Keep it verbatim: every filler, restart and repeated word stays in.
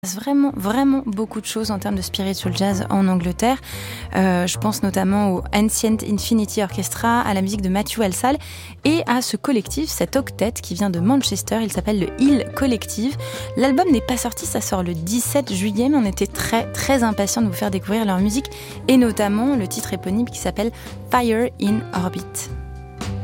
Vraiment, vraiment beaucoup de choses en termes de spiritual jazz en Angleterre. Euh, je pense notamment au Ancient Infinity Orchestra, à la musique de Matthew Halsall et à ce collectif, cet octet qui vient de Manchester. Il s'appelle le Hill Collective. L'album n'est pas sorti, ça sort le dix-sept juillet, mais on était très très impatients de vous faire découvrir leur musique et notamment le titre éponyme qui s'appelle Fire in Orbit.